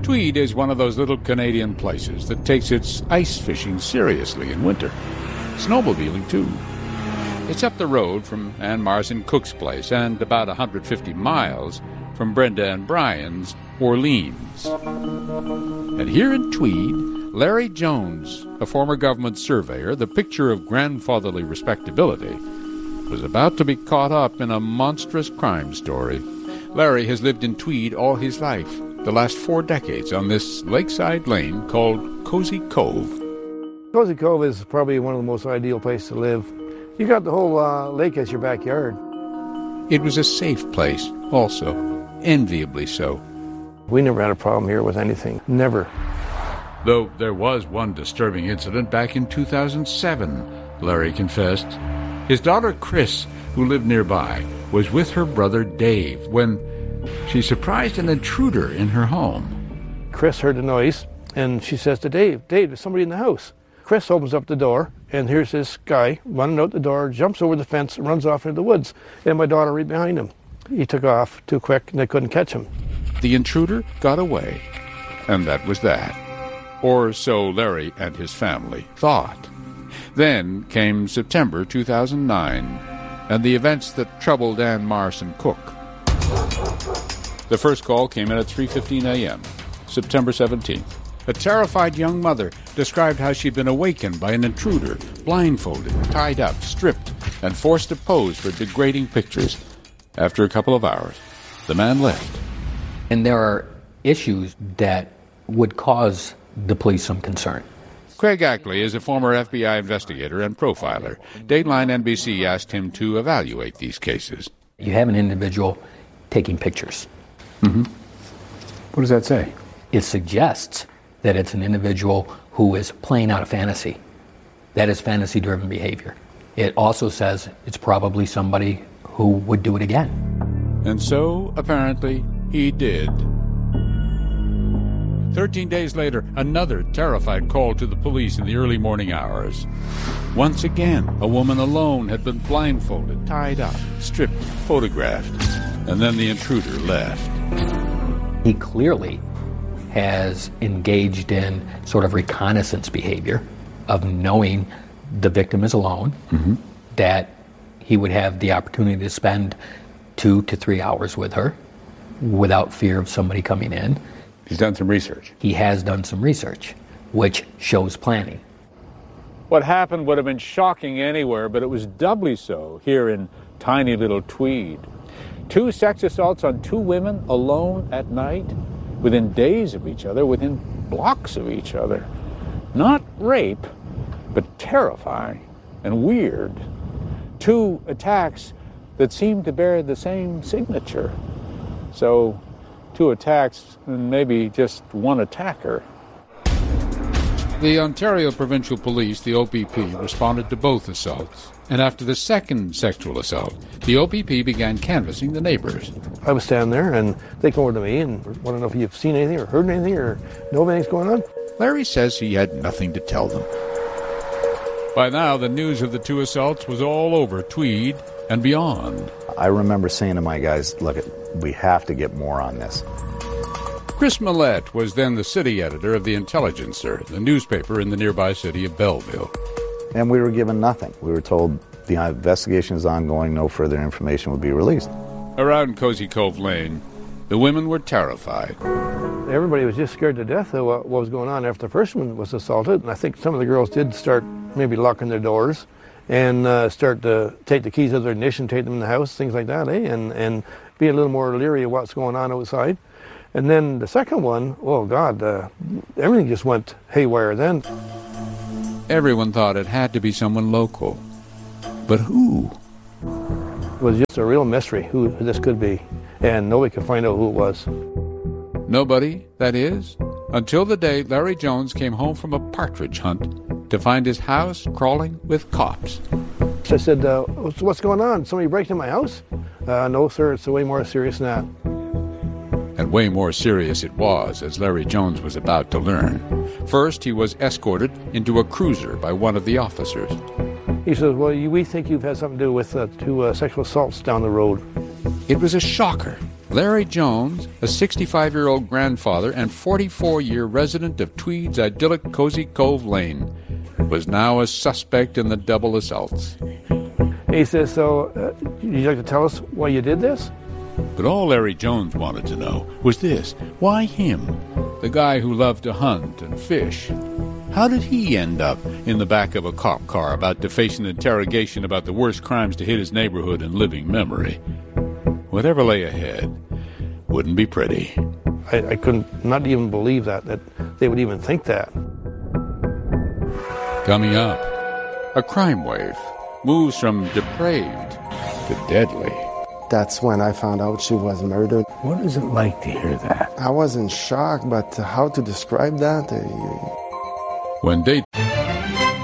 Tweed is one of those little Canadian places that takes its ice fishing seriously in winter. Snowmobiling, too. It's up the road from Ann Mars and Cook's place and about 150 miles from Brenda and Brian's Orleans. And here in Tweed, Larry Jones, a former government surveyor, the picture of grandfatherly respectability, was about to be caught up in a monstrous crime story. Larry has lived in Tweed all his life, the last 4 decades, on this lakeside lane called Cozy Cove. Cozy Cove is probably one of the most ideal places to live. You got the whole lake as your backyard. It was a safe place, also, enviably so. We never had a problem here with anything, never. Though there was one disturbing incident back in 2007, Larry confessed. His daughter Chris, who lived nearby, was with her brother Dave when she surprised an intruder in her home. Chris heard the noise, and she says to Dave, there's somebody in the house. Chris opens up the door, and here's this guy running out the door, jumps over the fence, and runs off into the woods. And my daughter right behind him. He took off too quick, and they couldn't catch him. The intruder got away, and that was that. Or so Larry and his family thought. Then came September 2009, and the events that troubled Ann Mars and Cook. The first call came in at 3:15 a.m., September 17th. A terrified young mother described how she'd been awakened by an intruder, blindfolded, tied up, stripped, and forced to pose for degrading pictures. After a couple of hours, the man left. And there are issues that would cause the police some concern. Craig Ackley is a former FBI investigator and profiler. Dateline NBC asked him to evaluate these cases. You have an individual taking pictures. Mm-hmm. What does that say? It suggests that it's an individual who is playing out a fantasy. That is fantasy-driven behavior. It also says it's probably somebody who would do it again. And so, apparently, he did. 13 days later, another terrified call to the police in the early morning hours. Once again, a woman alone had been blindfolded, tied up, stripped, photographed, and then the intruder left. He clearly has engaged in sort of reconnaissance behavior of knowing the victim is alone, that he would have the opportunity to spend 2 to 3 hours with her without fear of somebody coming in. He's done some research. He has done some research, which shows planning. What happened would have been shocking anywhere, but it was doubly so here in tiny little Tweed. 2 sex assaults on 2 women alone at night, within days of each other, within blocks of each other. Not rape, but terrifying and weird. 2 attacks that seemed to bear the same signature. So 2 attacks and maybe just 1 attacker. The Ontario Provincial Police, the OPP, responded to both assaults. And after the second sexual assault, the OPP began canvassing the neighbors. I was standing there, and they come over to me and want to know if you've seen anything or heard anything or know of anything's going on. Larry says he had nothing to tell them. By now, the news of the 2 assaults was all over Tweed and beyond. I remember saying to my guys, look, we have to get more on this. Chris Millette was then the city editor of The Intelligencer, the newspaper in the nearby city of Belleville. And we were given nothing. We were told the investigation is ongoing, no further information would be released. Around Cozy Cove Lane, the women were terrified. Everybody was just scared to death of what was going on after the first one was assaulted. And I think some of the girls did start maybe locking their doors and start to take the keys of their ignition, take them in the house, things like that, and be a little more leery of what's going on outside. And then the second one, oh God, everything just went haywire then. Everyone thought it had to be someone local. But who? It was just a real mystery who this could be, and nobody could find out who it was. Nobody, that is, until the day Larry Jones came home from a partridge hunt to find his house crawling with cops. So I said, what's going on? Somebody break into my house? No, sir, it's way more serious than that. And way more serious it was, as Larry Jones was about to learn. First, he was escorted into a cruiser by one of the officers. He says, well, we think you've had something to do with 2 sexual assaults down the road. It was a shocker. Larry Jones, a 65-year-old grandfather and 44-year resident of Tweed's idyllic Cozy Cove Lane, was now a suspect in the double assaults. He says, so you'd like to tell us why you did this? But all Larry Jones wanted to know was this: why him? The guy who loved to hunt and fish. How did he end up in the back of a cop car about to face an interrogation about the worst crimes to hit his neighborhood in living memory? Whatever lay ahead wouldn't be pretty. I couldn't not even believe that they would even think that. Coming up, a crime wave moves from depraved to deadly. That's when I found out she was murdered. What is it like to hear that? I was in shock, but how to describe that? When